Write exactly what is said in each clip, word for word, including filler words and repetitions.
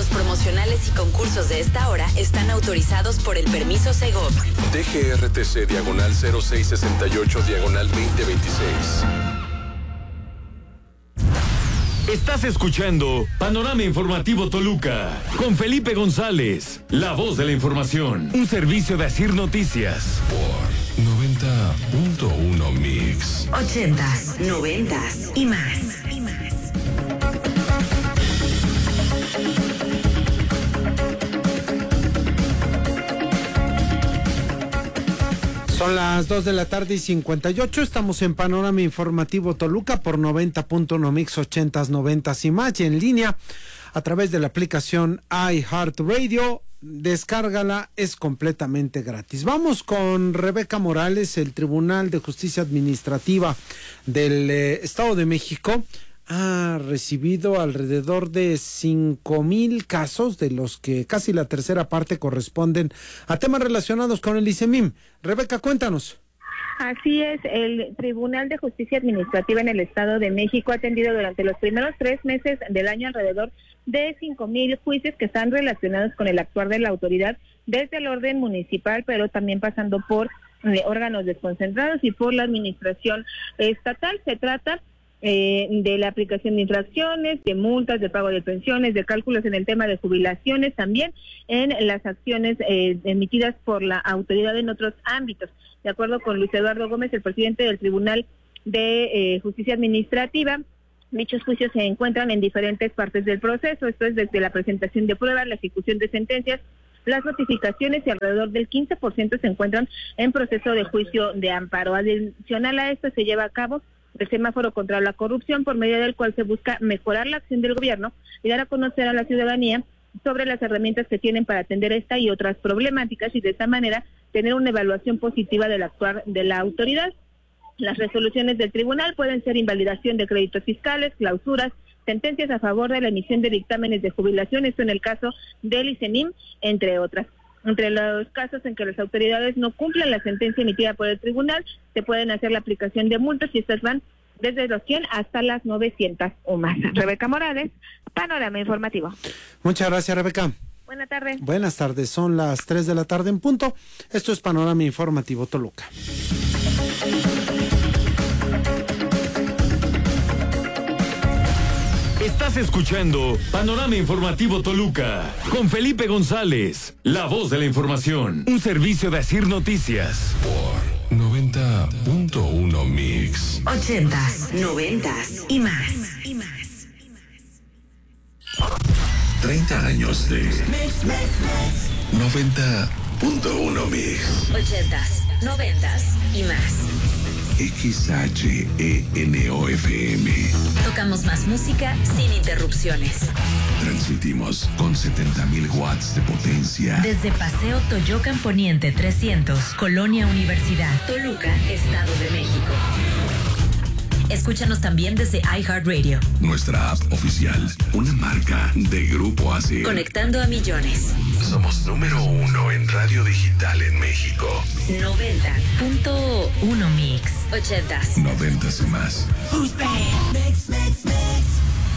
Los promocionales y concursos de esta hora están autorizados por el permiso Segov. D G R T C diagonal cero seis sesenta y ocho diagonal veinte veintiséis. Estás escuchando Panorama Informativo Toluca con Felipe González, la voz de la información, un servicio de Asir Noticias. Por noventa punto uno Mix. Ochentas, noventas y más. Y más. Son las dos de la tarde y cincuenta y ocho, estamos en Panorama Informativo Toluca por noventa punto uno Mix, ochentas, noventas y más, y en línea a través de la aplicación iHeartRadio. Descárgala, es completamente gratis. Vamos con Rebeca Morales. El Tribunal de Justicia Administrativa del eh, Estado de México ha recibido alrededor de cinco mil casos, de los que casi la tercera parte corresponden a temas relacionados con el ICEMIM. Rebeca, cuéntanos. Así es, el Tribunal de Justicia Administrativa en el Estado de México ha atendido durante los primeros tres meses del año alrededor de cinco mil juicios que están relacionados con el actuar de la autoridad desde el orden municipal, pero también pasando por eh, órganos desconcentrados y por la administración estatal. Se trata Eh, de la aplicación de infracciones, de multas, de pago de pensiones, de cálculos en el tema de jubilaciones, también en las acciones eh, emitidas por la autoridad en otros ámbitos. De acuerdo con Luis Eduardo Gómez, el presidente del Tribunal de eh, Justicia Administrativa, dichos juicios se encuentran en diferentes partes del proceso, esto es desde la presentación de pruebas, la ejecución de sentencias, las notificaciones, y alrededor del quince por ciento se encuentran en proceso de juicio de amparo. Adicional a esto se lleva a cabo el semáforo contra la corrupción, por medio del cual se busca mejorar la acción del gobierno y dar a conocer a la ciudadanía sobre las herramientas que tienen para atender esta y otras problemáticas, y de esta manera tener una evaluación positiva del actuar de la autoridad. Las resoluciones del tribunal pueden ser invalidación de créditos fiscales, clausuras, sentencias a favor de la emisión de dictámenes de jubilación, esto en el caso del ICEMIM, entre otras. Entre los casos en que las autoridades no cumplen la sentencia emitida por el tribunal, se pueden hacer la aplicación de multas, y estas van desde los cien hasta las novecientas o más. Rebeca Morales, Panorama Informativo. Muchas gracias, Rebeca. Buenas tardes. Buenas tardes, son las tres de la tarde en punto. Esto es Panorama Informativo Toluca. Estás escuchando Panorama Informativo Toluca con Felipe González, la voz de la información, un servicio de Asir Noticias. Por noventa punto uno Mix. Ochentas, noventas y más. Y más. treinta años de noventa punto uno Mix. Ochentas, noventas y más. X H E N O F M. Tocamos más música sin interrupciones. Transmitimos con setenta mil watts de potencia. Desde Paseo Toyocan Poniente trescientos, Colonia Universidad, Toluca, Estado de México. Escúchanos también desde iHeartRadio. Nuestra app oficial, una marca de Grupo Asir. Conectando a millones. Somos número uno en radio digital en México. noventa punto uno Mix. Ochentas. Noventas y más. Mix, mix, mix.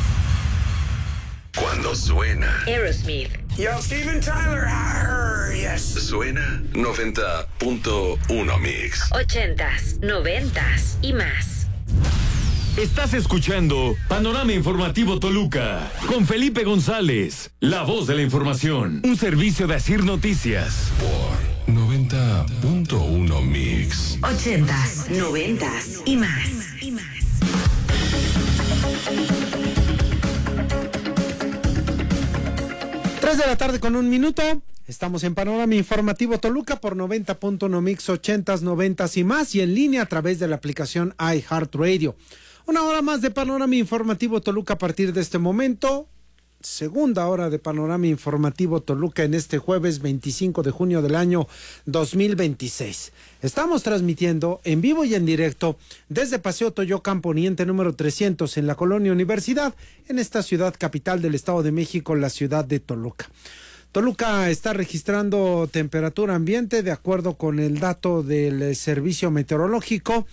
Cuando suena. Aerosmith. Yo, Steven Tyler. Arr, yes. Suena noventa punto uno Mix. Ochentas, noventas y más. Estás escuchando Panorama Informativo Toluca con Felipe González, la voz de la información, un servicio de Asir Noticias. Por noventa punto uno Mix. Ochentas, noventas y más. Y más. Tres de la tarde con un minuto. Estamos en Panorama Informativo Toluca por noventa punto uno Mix, ochentas, noventas y más, y en línea a través de la aplicación iHeartRadio. Una hora más de Panorama Informativo Toluca a partir de este momento. Segunda hora de Panorama Informativo Toluca en este jueves veinticinco de junio del año dos mil veintiséis. Estamos transmitiendo en vivo y en directo desde Paseo Toyocan Poniente número trescientos en la Colonia Universidad, en esta ciudad capital del Estado de México, la ciudad de Toluca. Toluca está registrando temperatura ambiente de acuerdo con el dato del Servicio Meteorológico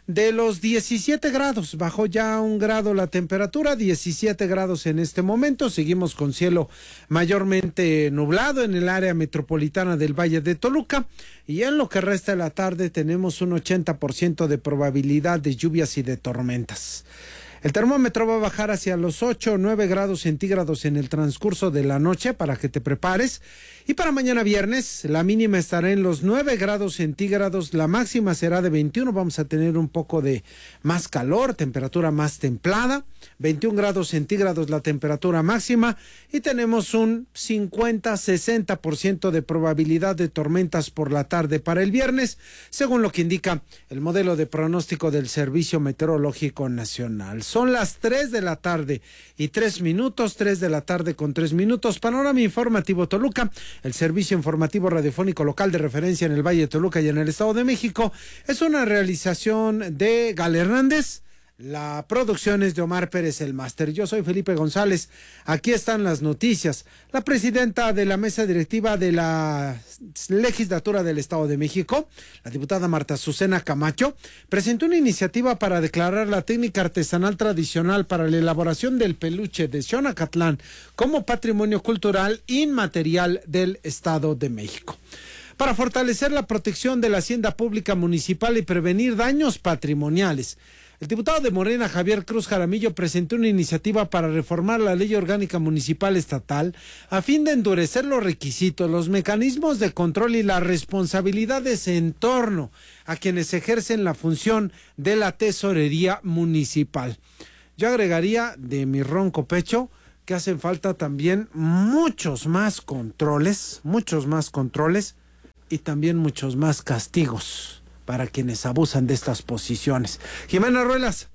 de los diecisiete grados. Bajó ya un grado la temperatura, diecisiete grados en este momento. Seguimos con cielo mayormente nublado en el área metropolitana del Valle de Toluca. Y en lo que resta de la tarde tenemos un ochenta por ciento de probabilidad de lluvias y de tormentas. El termómetro va a bajar hacia los ocho o nueve grados centígrados en el transcurso de la noche para que te prepares. Y para mañana viernes, la mínima estará en los nueve grados centígrados, la máxima será de veintiuno, vamos a tener un poco de más calor, temperatura más templada, veintiún grados centígrados la temperatura máxima y tenemos un cincuenta a sesenta por ciento de probabilidad de tormentas por la tarde para el viernes, según lo que indica el modelo de pronóstico del Servicio Meteorológico Nacional. Son las tres de la tarde y tres minutos, tres de la tarde con tres minutos. Panorama Informativo Toluca, el servicio informativo radiofónico local de referencia en el Valle de Toluca y en el Estado de México. Es una realización de Gal Hernández. La producción es de Omar Pérez, el máster. Yo soy Felipe González. Aquí están las noticias. La presidenta de la mesa directiva de la legislatura del Estado de México, la diputada Marta Azucena Camacho, presentó una iniciativa para declarar la técnica artesanal tradicional para la elaboración del peluche de Xonacatlán como patrimonio cultural inmaterial del Estado de México. Para fortalecer la protección de la hacienda pública municipal y prevenir daños patrimoniales, el diputado de Morena, Javier Cruz Jaramillo, presentó una iniciativa para reformar la Ley Orgánica Municipal Estatal a fin de endurecer los requisitos, los mecanismos de control y las responsabilidades en torno a quienes ejercen la función de la tesorería municipal. Yo agregaría de mi ronco pecho que hacen falta también muchos más controles, muchos más controles y también muchos más castigos para quienes abusan de estas posiciones. Jimena Ruelas.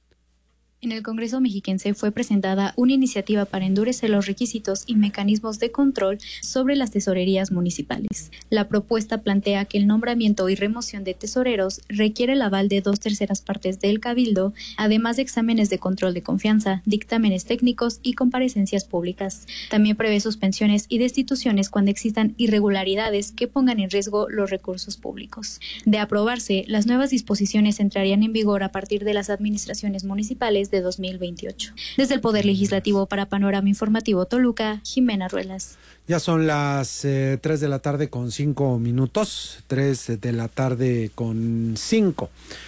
En el Congreso mexiquense fue presentada una iniciativa para endurecer los requisitos y mecanismos de control sobre las tesorerías municipales. La propuesta plantea que el nombramiento y remoción de tesoreros requiere el aval de dos terceras partes del Cabildo, además de exámenes de control de confianza, dictámenes técnicos y comparecencias públicas. También prevé suspensiones y destituciones cuando existan irregularidades que pongan en riesgo los recursos públicos. De aprobarse, las nuevas disposiciones entrarían en vigor a partir de las administraciones municipales de dos mil veintiocho. Desde el Poder Legislativo para Panorama Informativo Toluca, Jimena Ruelas. Ya son las eh, tres de la tarde con cinco minutos, tres de la tarde con cinco.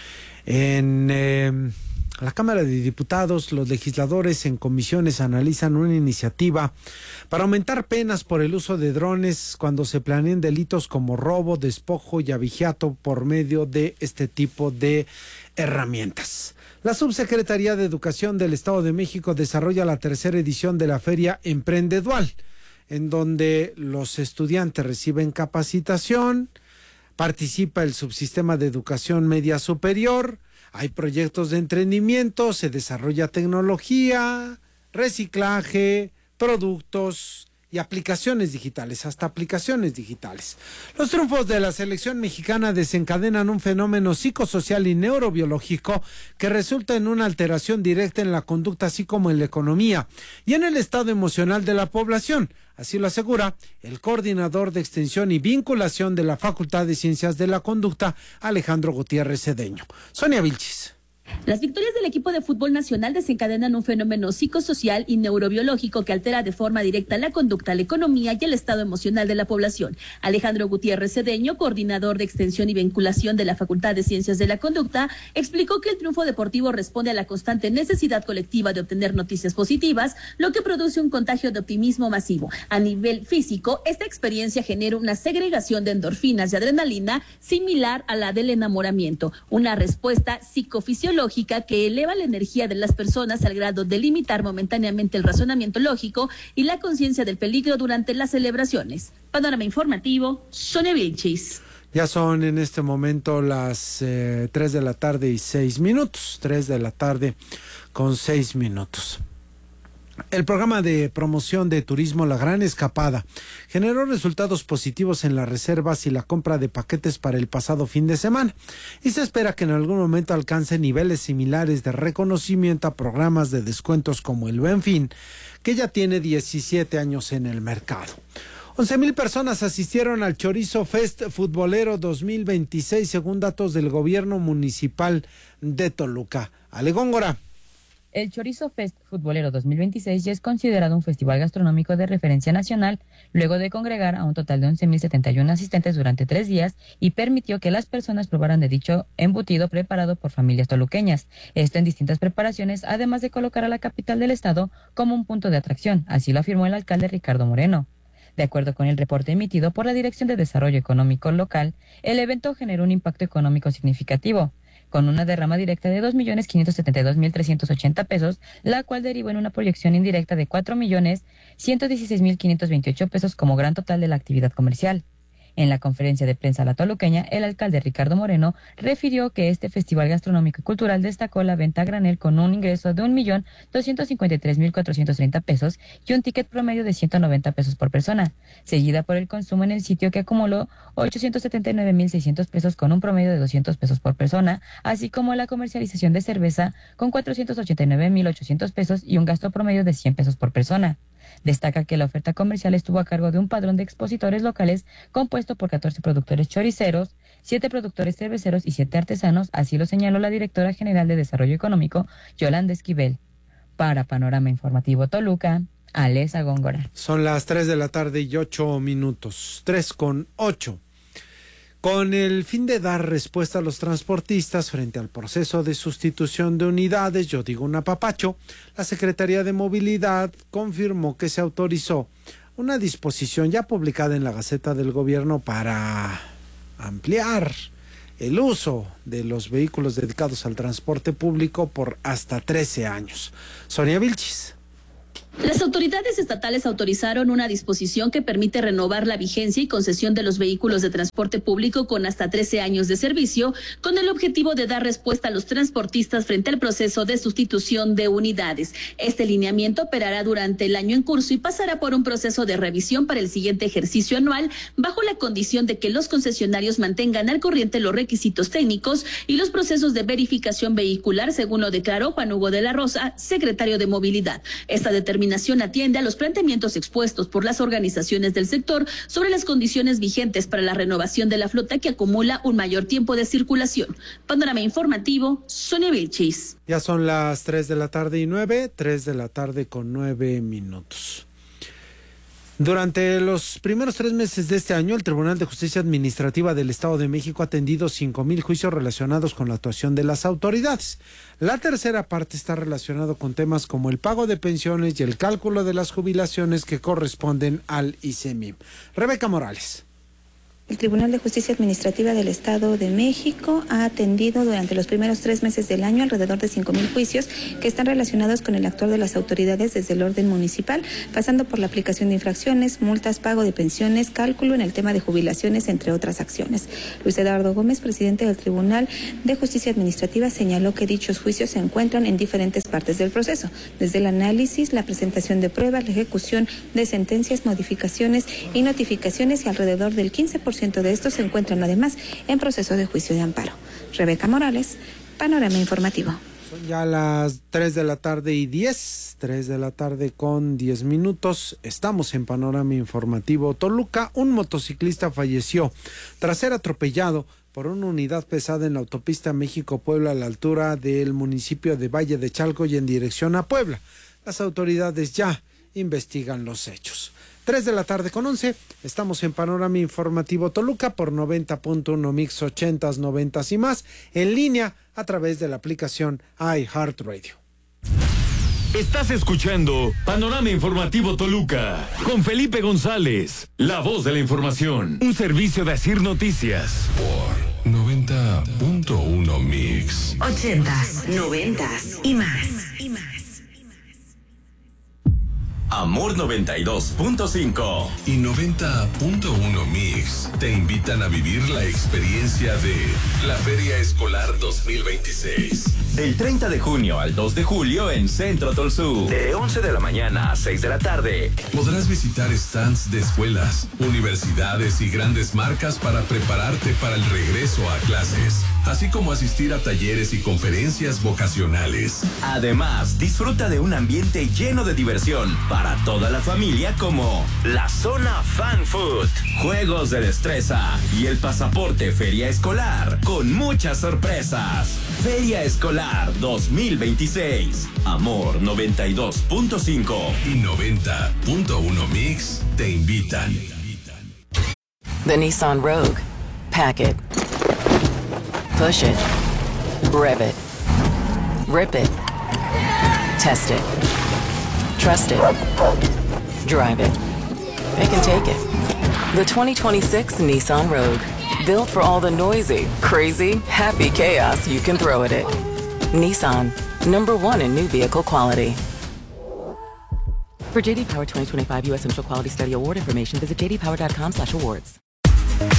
En eh, la Cámara de Diputados, los legisladores en comisiones analizan una iniciativa para aumentar penas por el uso de drones cuando se planeen delitos como robo, despojo y abigeato por medio de este tipo de herramientas. La Subsecretaría de Educación del Estado de México desarrolla la tercera edición de la Feria Emprendedual, en donde los estudiantes reciben capacitación, participa el subsistema de educación media superior, hay proyectos de emprendimiento, se desarrolla tecnología, reciclaje, productos y aplicaciones digitales, hasta aplicaciones digitales. Los triunfos de la selección mexicana desencadenan un fenómeno psicosocial y neurobiológico que resulta en una alteración directa en la conducta, así como en la economía y en el estado emocional de la población. Así lo asegura el coordinador de extensión y vinculación de la Facultad de Ciencias de la Conducta, Alejandro Gutiérrez Cedeño. Sonia Vilchis. Las victorias del equipo de fútbol nacional desencadenan un fenómeno psicosocial y neurobiológico que altera de forma directa la conducta, la economía y el estado emocional de la población. Alejandro Gutiérrez Cedeño, coordinador de extensión y vinculación de la Facultad de Ciencias de la Conducta, explicó que el triunfo deportivo responde a la constante necesidad colectiva de obtener noticias positivas, lo que produce un contagio de optimismo masivo. A nivel físico, esta experiencia genera una segregación de endorfinas y adrenalina similar a la del enamoramiento, una respuesta psicofisiológica que eleva la energía de las personas al grado de limitar momentáneamente el razonamiento lógico y la conciencia del peligro durante las celebraciones. Panorama Informativo, Sonia Vilchis. Ya son en este momento las eh, tres de la tarde y seis minutos, tres de la tarde con seis minutos. El programa de promoción de turismo La Gran Escapada generó resultados positivos en las reservas y la compra de paquetes para el pasado fin de semana y se espera que en algún momento alcance niveles similares de reconocimiento a programas de descuentos como el Buen Fin, que ya tiene diecisiete años en el mercado. once mil personas asistieron al Chorizo Fest Futbolero dos mil veintiséis, según datos del gobierno municipal de Toluca. Ale Góngora. El Chorizo Fest Futbolero dos mil veintiséis ya es considerado un festival gastronómico de referencia nacional, luego de congregar a un total de once mil setenta y uno asistentes durante tres días y permitió que las personas probaran de dicho embutido preparado por familias toluqueñas. Esto en distintas preparaciones, además de colocar a la capital del estado como un punto de atracción, así lo afirmó el alcalde Ricardo Moreno. De acuerdo con el reporte emitido por la Dirección de Desarrollo Económico Local, el evento generó un impacto económico significativo, con una derrama directa de dos millones quinientos setenta y dos mil trescientos ochenta pesos, la cual derivó en una proyección indirecta de cuatro millones ciento dieciséis mil quinientos veintiocho pesos como gran total de la actividad comercial. En la conferencia de prensa la toluqueña, el alcalde Ricardo Moreno refirió que este festival gastronómico y cultural destacó la venta a granel con un ingreso de un millón doscientos cincuenta y tres mil cuatrocientos treinta pesos y un ticket promedio de ciento noventa pesos por persona, seguida por el consumo en el sitio que acumuló ochocientos setenta y nueve mil seiscientos pesos con un promedio de doscientos pesos por persona, así como la comercialización de cerveza con cuatrocientos ochenta y nueve mil ochocientos pesos y un gasto promedio de cien pesos por persona. Destaca que la oferta comercial estuvo a cargo de un padrón de expositores locales compuesto por catorce productores choriceros, siete productores cerveceros y siete artesanos, así lo señaló la directora general de Desarrollo Económico, Yolanda Esquivel. Para Panorama Informativo Toluca, Alesa Góngora. Son las tres de la tarde y ocho minutos, tres con ocho. Con el fin de dar respuesta a los transportistas frente al proceso de sustitución de unidades, yo digo un apapacho, la Secretaría de Movilidad confirmó que se autorizó una disposición ya publicada en la Gaceta del Gobierno para ampliar el uso de los vehículos dedicados al transporte público por hasta trece años. Sonia Vilchis. Las autoridades estatales autorizaron una disposición que permite renovar la vigencia y concesión de los vehículos de transporte público con hasta trece años de servicio, con el objetivo de dar respuesta a los transportistas frente al proceso de sustitución de unidades. Este lineamiento operará durante el año en curso y pasará por un proceso de revisión para el siguiente ejercicio anual, bajo la condición de que los concesionarios mantengan al corriente los requisitos técnicos y los procesos de verificación vehicular, según lo declaró Juan Hugo de la Rosa, secretario de Movilidad. Esta determinación atiende a los planteamientos expuestos por las organizaciones del sector sobre las condiciones vigentes para la renovación de la flota que acumula un mayor tiempo de circulación. Panorama Informativo, Sonia Vilchis. Ya son las tres de la tarde y nueve, tres de la tarde con nueve minutos. Durante los primeros tres meses de este año, el Tribunal de Justicia Administrativa del Estado de México ha atendido cinco mil juicios relacionados con la actuación de las autoridades. La tercera parte está relacionado con temas como el pago de pensiones y el cálculo de las jubilaciones que corresponden al I C E M I M. Rebeca Morales. El Tribunal de Justicia Administrativa del Estado de México ha atendido durante los primeros tres meses del año alrededor de cinco mil juicios que están relacionados con el actuar de las autoridades desde el orden municipal, pasando por la aplicación de infracciones, multas, pago de pensiones, cálculo en el tema de jubilaciones, entre otras acciones. Luis Eduardo Gómez, presidente del Tribunal de Justicia Administrativa, señaló que dichos juicios se encuentran en diferentes partes del proceso, desde el análisis, la presentación de pruebas, la ejecución de sentencias, modificaciones y notificaciones, y alrededor del quince por ciento de estos se encuentran además en proceso de juicio de amparo. Rebeca Morales, Panorama Informativo. Son ya las tres de la tarde y diez, tres de la tarde con diez minutos. Estamos en Panorama Informativo Toluca. Un motociclista falleció tras ser atropellado por una unidad pesada en la autopista México-Puebla a la altura del municipio de Valle de Chalco y en dirección a Puebla. Las autoridades ya investigan los hechos. tres de la tarde con once, estamos en Panorama Informativo Toluca por noventa punto uno Mix ochentas, noventas y más, en línea a través de la aplicación iHeartRadio. Estás escuchando Panorama Informativo Toluca con Felipe González, la voz de la información, un servicio de Asir Noticias. Por noventa punto uno Mix. Ochentas, noventas y más. Y más. Amor noventa y dos punto cinco y noventa punto uno Mix te invitan a vivir la experiencia de la Feria Escolar dos mil veintiséis. Del treinta de junio al dos de julio en Centro Tolsú. De once de la mañana a seis de la tarde. Podrás visitar stands de escuelas, universidades y grandes marcas para prepararte para el regreso a clases, así como asistir a talleres y conferencias vocacionales. Además, disfruta de un ambiente lleno de diversión para para toda la familia como la Zona Fan Food, juegos de destreza y el pasaporte Feria Escolar con muchas sorpresas. Feria Escolar dos mil veintiséis. Amor noventa y dos punto cinco y noventa punto uno Mix te invitan. The Nissan Rogue. Pack it. Push it. Rev it. Rip it. Test it. Trust it. Drive it. It can take it. The twenty twenty-six Nissan Rogue. Built for all the noisy, crazy, happy chaos you can throw at it. Nissan. Number one in new vehicle quality. For J D Power twenty twenty-five U S Initial Quality Study Award information, visit j d power dot com slash awards.